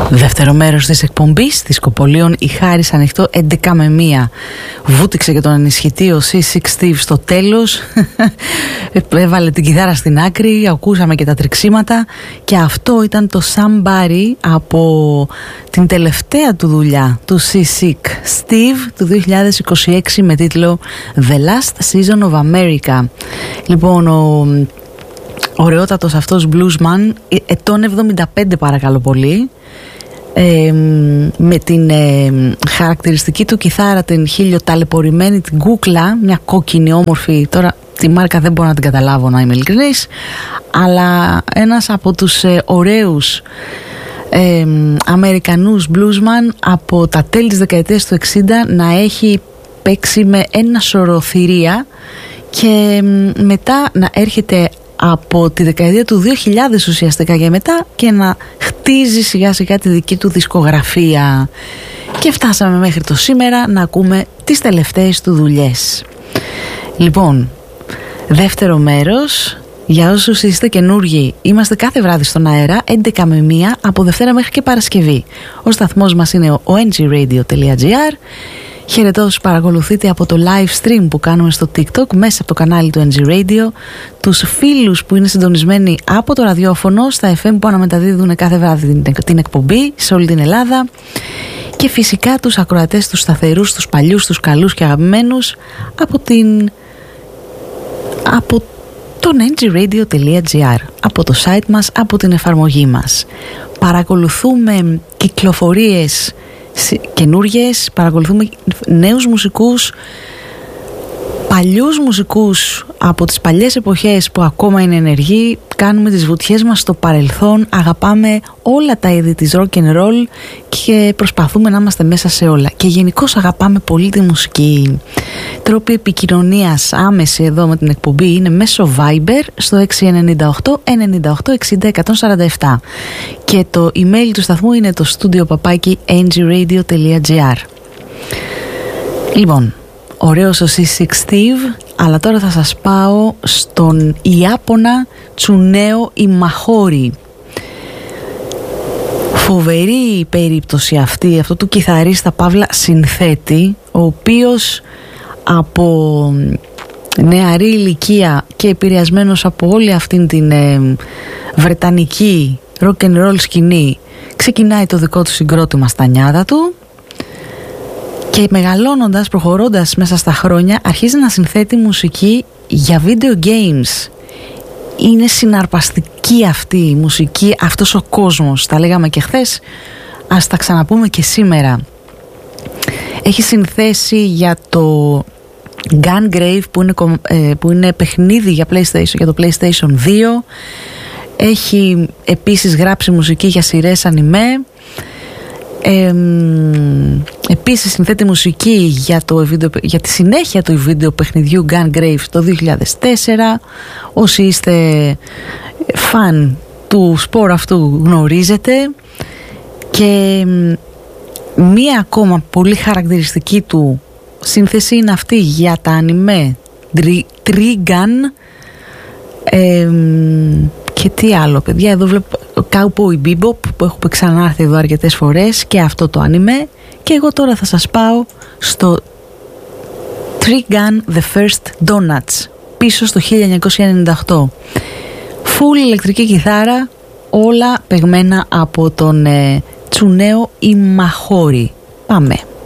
Δεύτερο μέρος της εκπομπής Δισκοπολίων, η Χάρις ανοιχτό 11 με 1. Βούτυξε και τον ενισχυτή ο C6 Steve στο τέλος. Έβαλε την κιθάρα στην άκρη, ακούσαμε και τα τριξίματα. Και αυτό ήταν το Somebody από την τελευταία του δουλειά του C6 Steve του 2026 με τίτλο The Last Season of America. Λοιπόν, ο ωραιότατος αυτός bluesman, ετών 75 παρακαλώ πολύ, με την χαρακτηριστική του κιθάρα, την χίλιο-ταλαιπωρημένη, την κούκλα, μια κόκκινη όμορφη, τώρα τη μάρκα δεν μπορώ να την καταλάβω να είμαι ειλικρινής, αλλά ένας από τους ωραίους Αμερικανούς bluesman από τα τέλη της δεκαετίας του 60 να έχει παίξει με ένα σωρό θηρία και μετά να έρχεται από τη δεκαετία του 2000 ουσιαστικά και μετά και να χτίζει σιγά σιγά τη δική του δισκογραφία, και φτάσαμε μέχρι το σήμερα να ακούμε τις τελευταίες του δουλειές. Λοιπόν, δεύτερο μέρος, για όσους είστε καινούργοι, είμαστε κάθε βράδυ στον αέρα 11 με 1 από Δευτέρα μέχρι και Παρασκευή. Ο σταθμός μας είναι ο ngradio.gr. Χαιρετώ όσους παρακολουθείτε από το live stream που κάνουμε στο TikTok μέσα από το κανάλι του NG Radio, τους φίλους που είναι συντονισμένοι από το ραδιόφωνο στα FM που αναμεταδίδουν κάθε βράδυ την εκπομπή σε όλη την Ελλάδα, και φυσικά τους ακροατές, τους σταθερούς, τους παλιούς, τους καλούς και αγαπημένους από το ngradio.gr, από το site μας, από την εφαρμογή μας. Παρακολουθούμε κυκλοφορίες καινούργιες, παρακολουθούμε νέους μουσικούς, παλιούς μουσικούς από τις παλιές εποχές που ακόμα είναι ενεργοί, κάνουμε τις βουτιές μας στο παρελθόν, αγαπάμε όλα τα είδη της rock and roll και προσπαθούμε να είμαστε μέσα σε όλα, και γενικώς αγαπάμε πολύ τη μουσική. Τρόποι επικοινωνίας άμεση εδώ με την εκπομπή είναι μέσω Viber στο 698 98 60 147, και το email του σταθμού είναι το studio@ngradio.gr. Λοιπόν, ωραίος ο C6 Steve, αλλά τώρα θα σας πάω στον Ιάπωνα Τσουνέο Ημαχόρι. Φοβερή περίπτωση αυτή, αυτό του κιθαρίστα παύλα συνθέτη, ο οποίος από νεαρή ηλικία και επηρεασμένος από όλη αυτήν την βρετανική rock and roll σκηνή ξεκινάει το δικό του συγκρότημα στα νιάτα του, και μεγαλώνοντας, προχωρώντας μέσα στα χρόνια, αρχίζει να συνθέτει μουσική για video games. Είναι συναρπαστική αυτή η μουσική, αυτός ο κόσμος, τα λέγαμε και χθες, ας τα ξαναπούμε και σήμερα. Έχει συνθέσει για το Gungrave που είναι παιχνίδι για το PlayStation 2. Έχει επίσης γράψει μουσική για σειρές ανιμέ. Επίσης συνθέτει μουσική για τη συνέχεια του βίντεο παιχνιδιού Gungrave το 2004. Όσοι είστε φαν του σπορ αυτού γνωρίζετε. Και μία ακόμα πολύ χαρακτηριστική του σύνθεση είναι αυτή για τα ανιμέ Trigun. Και τι άλλο, παιδιά, εδώ βλέπω Cowboy Bebop που έχω ξανάρθει εδώ αρκετές φορές, και αυτό το ανιμέ. Και εγώ τώρα θα σας πάω στο Trigun The First Donuts, πίσω στο 1998. Full ηλεκτρική κιθάρα, όλα παιγμένα από τον Τσουνέο Ημαχόρι. Πάμε.